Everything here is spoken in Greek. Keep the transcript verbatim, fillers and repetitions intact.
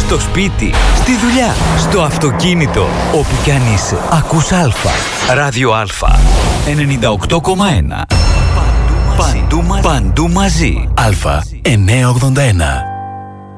στο σπίτι, στη δουλειά, στο αυτοκίνητο, όπου κι αν είσαι. Ακούς Α. Ράδιο Α. ενενήντα οκτώ κόμμα ένα. Παντού μαζί. Παντού μαζί. Α. εννιακόσια ογδόντα ένα.